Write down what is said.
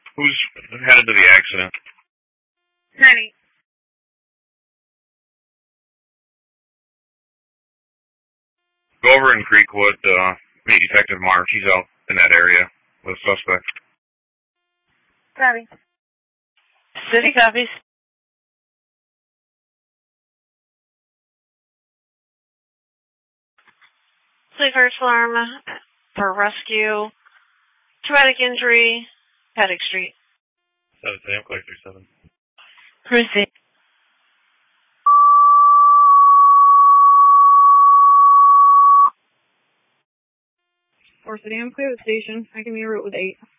Who's headed to the accident? 9-8. Go over in Creekwood, meet Detective Marsh. He's out in that area with a suspect. Copy. City copies. Police first alarm for rescue. Traumatic injury, Paddock Street. 7 Clay 37. Proceed. City, I'm clear of the station. I can be en route with 8.